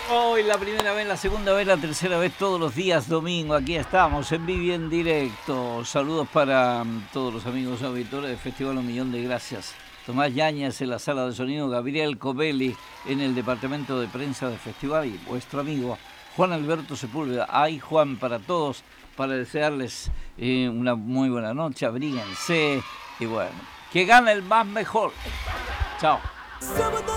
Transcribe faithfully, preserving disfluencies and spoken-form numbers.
Hoy la primera vez, la segunda vez, la tercera vez, todos los días domingo. Aquí estamos en Vivi en Directo. Saludos para um, todos los amigos auditores del Festival Un Millón de Gracias. Tomás Yáñez en la sala de sonido, Gabriel Covelli en el departamento de prensa del festival y vuestro amigo Juan Alberto Sepúlveda. Ay, Juan, para todos, para desearles eh, una muy buena noche, abríguense y bueno, que gane el más mejor. Chao.